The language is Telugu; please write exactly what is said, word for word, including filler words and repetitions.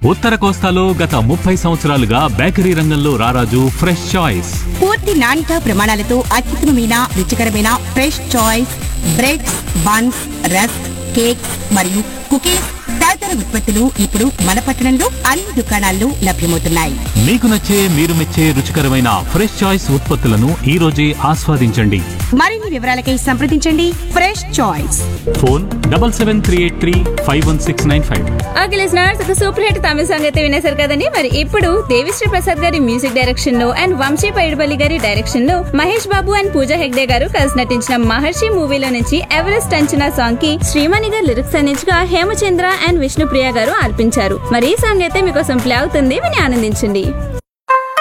ఉత్తర కోస్తాలో గత ముప్పై సంవత్సరాలుగా బేకరీ రంగంలో రారాజు ఫ్రెష్ చాయిస్. పూర్తి నాణ్యత ప్రమాణాలతో అత్యుత్తమమైన రుచికరమైన fresh choice breads, buns, rusk, cakes మరియు కుకీస్ తదితర ఉత్పత్తులు ఇప్పుడు మన పట్టణంలో అన్ని దుకాణాల్లో లభ్యమవుతున్నాయి. మీకు నచ్చే మీరు మెచ్చే రుచికరమైన ఫ్రెష్ చాయిస్ ఉత్పత్తులను ఈ రోజే ఆస్వాదించండి. మరిన్ని వివరాలకై సంప్రదించండి fresh choice. Phone double seven three eight three five one six nine five. Okay listeners, ఒక సూపర్ హిట్ తమిళ సాంగ్ అయితే వినేశారు కదండి. మరి ఇప్పుడు దేవిశ్రీ ప్రసాద్ గారి మ్యూజిక్ డైరెక్షన్ లో అండ్ వంశీ పైడిపల్లి గారి డైరెక్షన్ లో మహేష్ బాబు అండ్ పూజా హెగ్డే గారు కలిసి నటించిన మహర్షి మూవీలో నుంచి ఎవరెస్ట్ అంచనా సాంగ్ కి శ్రీమణి గారు లిరిక్స్ అందించగా హేమచంద్ర అండ్ విష్ణుప్రియ గారు ఆలపించారు. మరి ఈ సాంగ్ అయితే మీకోసం ప్లే అవుతుంది, విని ఆనందించండి.